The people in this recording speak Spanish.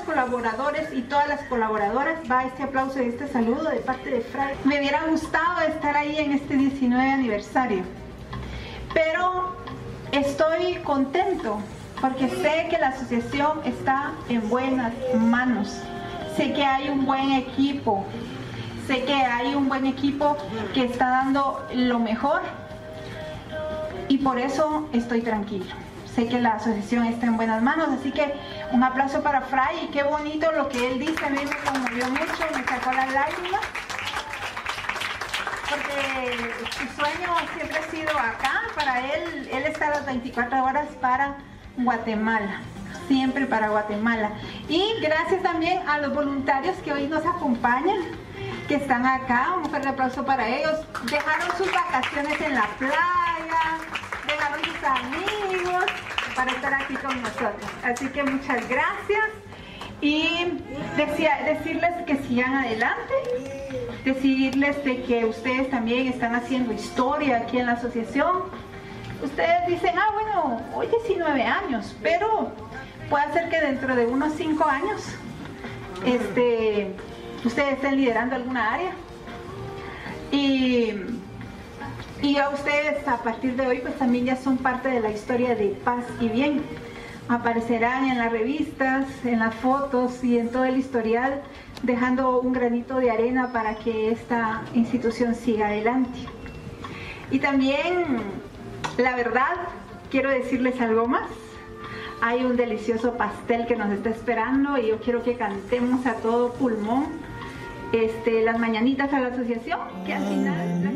colaboradores y todas las colaboradoras va este aplauso y este saludo de parte de Fray. Me hubiera gustado estar ahí en este 19 aniversario, pero estoy contento porque sé que la asociación está en buenas manos. Sé que hay un buen equipo, que está dando lo mejor y por eso estoy tranquilo. Sé que la asociación está en buenas manos, así que un aplauso para Fray y qué bonito lo que él dice, a mí me conmovió mucho, me sacó las lágrimas, porque su sueño siempre ha sido acá, para él está a las 24 horas para Guatemala, siempre para Guatemala. Y gracias también a los voluntarios que hoy nos acompañan, que están acá, un fuerte aplauso para ellos, dejaron sus vacaciones en la playa, dejaron sus amigos para estar aquí con nosotros, así que muchas gracias y decirles que sigan adelante, decirles de que ustedes también están haciendo historia aquí en la asociación. Ustedes dicen, bueno, hoy 19 años, pero puede ser que dentro de unos 5 años ustedes estén liderando alguna área y a ustedes a partir de hoy pues también ya son parte de la historia de Paz y Bien. Aparecerán en las revistas, en las fotos y en todo el historial, dejando un granito de arena para que esta institución siga adelante. Y también, la verdad, quiero decirles algo más. Hay un delicioso pastel que nos está esperando y yo quiero que cantemos a todo pulmón las mañanitas a la asociación, que al final...